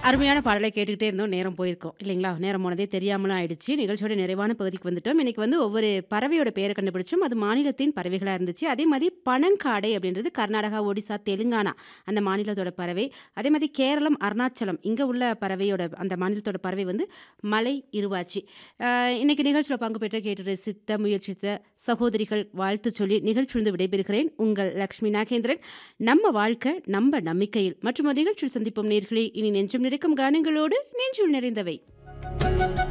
அருமையான பாடலை கேட்டுக்கிட்டே இருந்தோம். நேரம் போயிருக்கும் இல்லைங்களா? நேரம் போனதே தெரியாமலும் ஆயிடுச்சு. நிகழ்ச்சியோட நிறைவான பகுதிக்கு வந்துட்டோம். இன்னைக்கு வந்து ஒவ்வொரு பறவையோட பெயர கண்டுபிடிச்சோம். அது மாநிலத்தின் பறவைகளா இருந்துச்சு. அதே மாரி பனங்காடை அப்படின்றது கர்நாடகா, ஒடிசா, தெலுங்கானா அந்த மாநிலத்தோட பறவை. அதே மாரி கேரளம், அருணாச்சலம் இங்க உள்ள பறவையோட அந்த மாநிலத்தோட பறவை வந்து மலை இருவாச்சி. இன்னைக்கு நிகழ்ச்சியில பங்கு பெற்ற கேட்டு ரசித்த, முயற்சித்த சகோதரிகள் வாழ்த்து சொல்லி நிகழ்ச்சியிலிருந்து விடைபெறுகிறேன். உங்கள் லக்ஷ்மி நாகேந்திரன். நம்ம வாழ்க்கை நம்ப நம்பிக்கையில் மற்றும் ஒரு நிகழ்ச்சியில் சந்திப்போம் நேர்களே. இனி நெஞ்சம் நிறைக்கும் கானங்களோடு நெஞ்சுள் நிறைந்தவை.